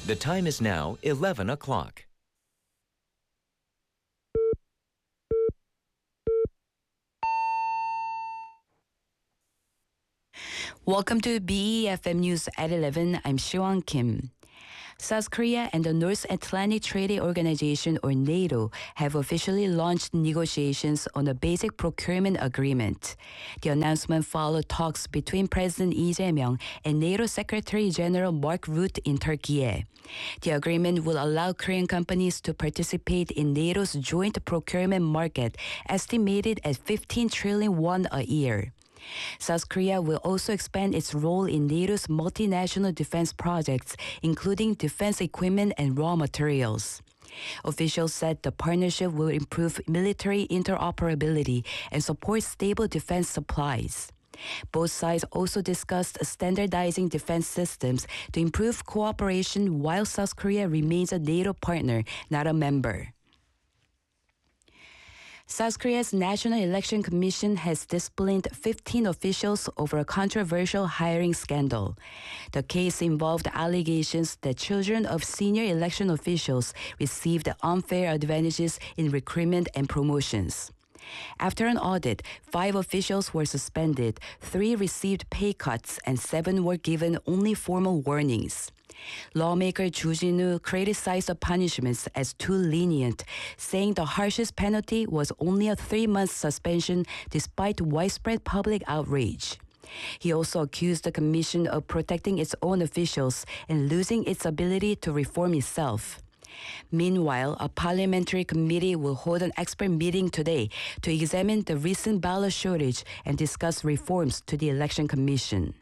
The time is now 11 o'clock. Welcome to BEFM News at 11. I'm Siwon Kim. South Korea and the North Atlantic Treaty Organization, or NATO, have officially launched negotiations on a basic procurement agreement. The announcement followed talks between President Lee Jae-myung and NATO Secretary General Mark Rutte in Turkey. The agreement will allow Korean companies to participate in NATO's joint procurement market, estimated at 15 trillion won a year. South Korea will also expand its role in NATO's multinational defense projects, including defense equipment and raw materials. Officials said the partnership will improve military interoperability and support stable defense supplies. Both sides also discussed standardizing defense systems to improve cooperation while South Korea remains a NATO partner, not a member. South Korea's National Election Commission has disciplined 15 officials over a controversial hiring scandal. The case involved allegations that children of senior election officials received unfair advantages in recruitment and promotions. After an audit, 5 officials were suspended, 3 received pay cuts, and 7 were given only formal warnings. Lawmaker Ju Jin-woo criticized the punishments as too lenient, saying the harshest penalty was only a 3-month suspension despite widespread public outrage. He also accused the commission of protecting its own officials and losing its ability to reform itself. Meanwhile, a parliamentary committee will hold an expert meeting today to examine the recent ballot shortage and discuss reforms to the Election Commission.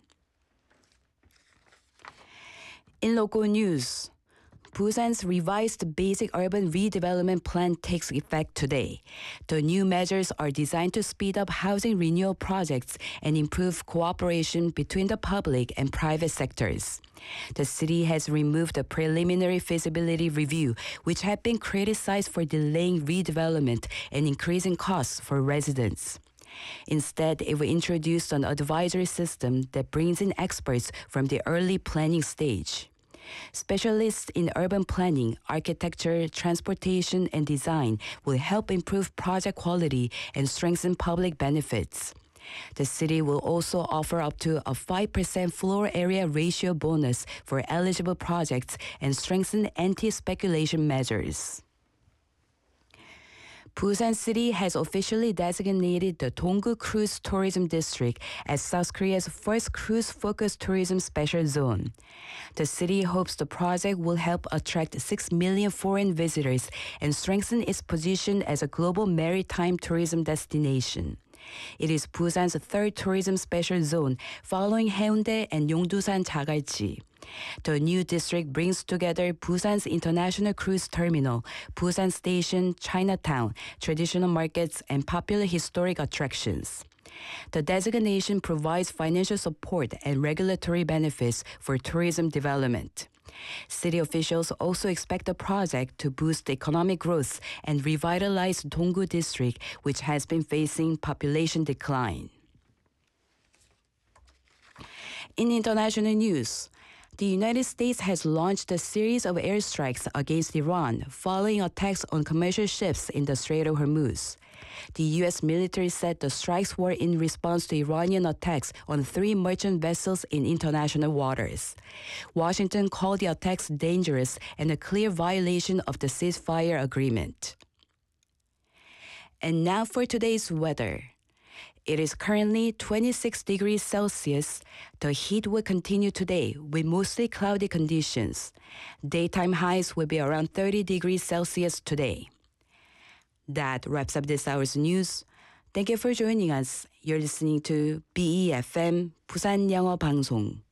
In local news, Busan's revised Basic Urban Redevelopment Plan takes effect today. The new measures are designed to speed up housing renewal projects and improve cooperation between the public and private sectors. The city has removed the preliminary feasibility review, which had been criticized for delaying redevelopment and increasing costs for residents. Instead, it will introduce an advisory system that brings in experts from the early planning stage. Specialists in urban planning, architecture, transportation, and design will help improve project quality and strengthen public benefits. The city will also offer up to a 5% floor area ratio bonus for eligible projects and strengthen anti-speculation measures. Busan City has officially designated the Donggu Cruise Tourism District as South Korea's first cruise-focused tourism special zone. The city hopes the project will help attract 6 million foreign visitors and strengthen its position as a global maritime tourism destination. It is Busan's 3rd tourism special zone, following Haeundae and Yongdusan Jagalchi. The new district brings together Busan's International Cruise Terminal, Busan Station, Chinatown, traditional markets, and popular historic attractions. The designation provides financial support and regulatory benefits for tourism development. City officials also expect the project to boost economic growth and revitalize Donggu District, which has been facing population decline. In international news, the United States has launched a series of airstrikes against Iran following attacks on commercial ships in the Strait of Hormuz. The U.S. military said the strikes were in response to Iranian attacks on 3 merchant vessels in international waters. Washington called the attacks dangerous and a clear violation of the ceasefire agreement. And now for today's weather. It is currently 26 degrees Celsius. The heat will continue today with mostly cloudy conditions. Daytime highs will be around 30 degrees Celsius today. That wraps up this hour's news. Thank you for joining us. You're listening to BEFM 부산 영어 방송.